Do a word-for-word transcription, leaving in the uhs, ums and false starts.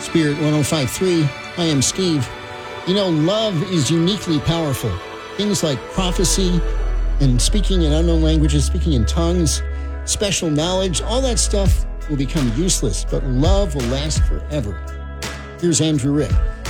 Spirit one oh five point three. I am Steve. You know, love is uniquely powerful. Things like prophecy and speaking in unknown languages, speaking in tongues, special knowledge, all that stuff will become useless, but love will last forever. Here's Andrew Rick.